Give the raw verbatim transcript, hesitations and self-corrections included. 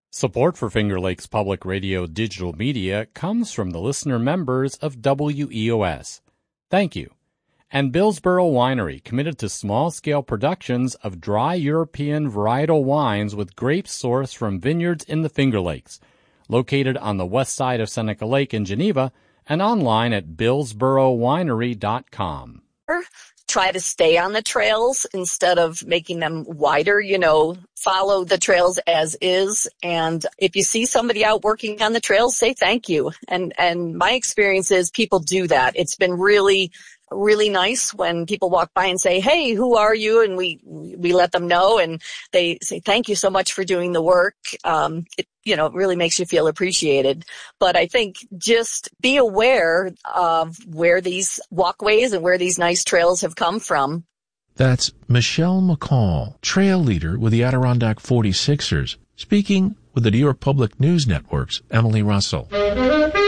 Support for Finger Lakes Public Radio digital media comes from the listener members of W E O S. Thank you. And Billsboro Winery, committed to small-scale productions of dry European varietal wines with grapes sourced from vineyards in the Finger Lakes, located on the west side of Seneca Lake in Geneva, and online at billsboro winery dot com. Try to stay on the trails instead of making them wider, you know, follow the trails as is. And if you see somebody out working on the trails, say thank you. And, and my experience is people do that. It's been really, really nice when people walk by and say, hey, who are you? And we, we let them know and they say, thank you so much for doing the work. Um, it, you know, it really makes you feel appreciated. But I think just be aware of where these walkways and where these nice trails have come from. That's Michelle McCall, trail leader with the Adirondack forty-sixers, speaking with the New York Public News Network's Emily Russell.